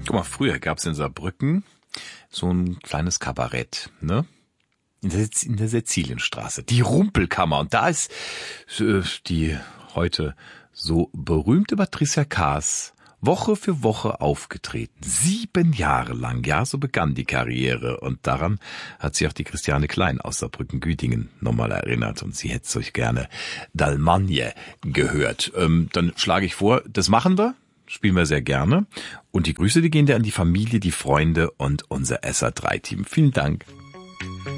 Guck mal, früher gab's in Saarbrücken so ein kleines Kabarett, ne? In der Sizilienstraße. Die Rumpelkammer. Und da ist die heute so berühmte Patricia Kaas Woche für Woche aufgetreten. 7 Jahre lang. Ja, so begann die Karriere. Und daran hat sich auch die Christiane Klein aus Saarbrücken-Gütingen nochmal erinnert. Und sie hätte es euch gerne Dalmagne gehört. Dann schlage ich vor, das machen wir. Spielen wir sehr gerne. Und die Grüße, die gehen dir an die Familie, die Freunde und unser SA3-Team. Vielen Dank.